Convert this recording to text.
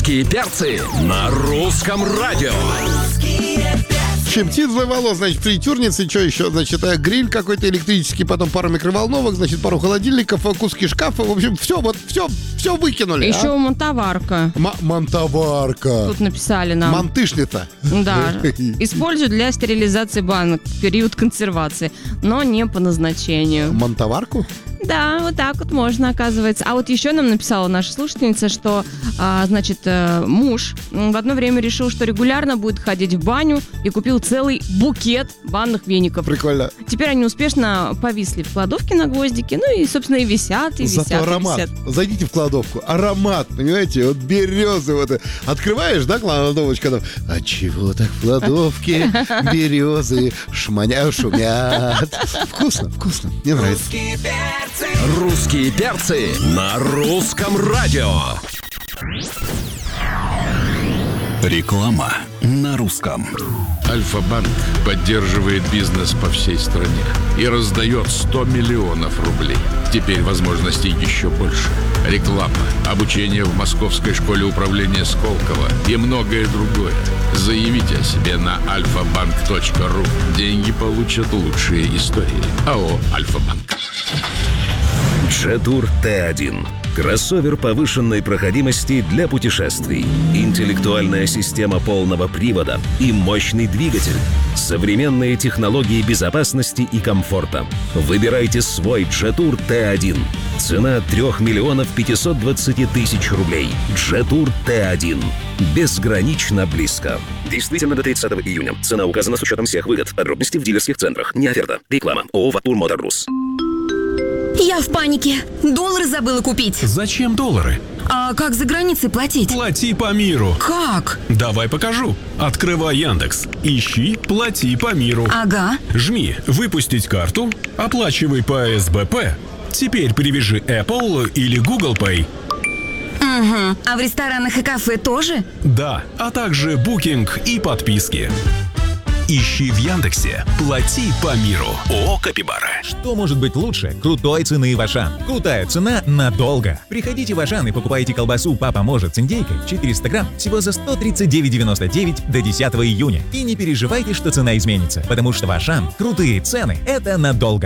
Русские перцы на русском радио. Щептит зловало, значит, фритюрницы, что еще, значит, гриль какой-то электрический, потом пару микроволновок, значит, пару холодильников, куски шкафа, в общем, все выкинули. Еще монтоварка. Монтоварка. Тут написали нам. Мантышница. Да. Используют для стерилизации банок в период консервации, но не по назначению. Монтоварку? Да, вот так вот можно, оказывается. А вот еще нам написала наша слушательница, что, значит, муж в одно время решил, что регулярно будет ходить в баню и купил целый букет банных веников. Прикольно. Теперь они успешно повисли в кладовке на гвоздике, ну и, собственно, и висят, и висят, Зато аромат. и висят. Зайдите в кладовку. Аромат, понимаете? Вот березы. Вот. Открываешь, да, кладовочку? Там, а чего так в кладовке березы шумят? Вкусно, вкусно. Мне нравится. Русские перцы на русском радио. Реклама на русском. Альфа-банк поддерживает бизнес по всей стране и раздает 100 миллионов рублей. Теперь возможностей еще больше. Реклама, обучение в Московской школе управления Сколково и многое другое. Заявите о себе на alfabank.ru. Деньги получат лучшие истории. АО «Альфа-банк». Jetour T1. Кроссовер повышенной проходимости для путешествий. Интеллектуальная система полного привода и мощный двигатель. Современные технологии безопасности и комфорта. Выбирайте свой Jetour T1. Цена 3 миллионов 520 тысяч рублей. Jetour T1. Безгранично близко. Действительно до 30 июня. Цена указана с учетом всех выгод. Подробности в дилерских центрах. Не оферта. Реклама. ООО «Ватур Мотор Рус». Я в панике. Доллары забыла купить. Зачем доллары? А как за границей платить? Плати по миру. Как? Давай покажу. Открывай Яндекс. Ищи «Плати по миру». Ага. Жми «Выпустить карту», оплачивай по СБП. Теперь привяжи Apple или Google Pay. Угу. А в ресторанах и кафе тоже? Да, а также букинг и подписки. Ищи в Яндексе «Плати по миру». ООО «Капибара». Что может быть лучше крутой цены в Ашан? Крутая цена надолго. Приходите в Ашан и покупайте колбасу «Папа может» с индейкой 400 грамм всего за 139,99 до 10 июня. И не переживайте, что цена изменится, потому что в Ашан крутые цены – это надолго.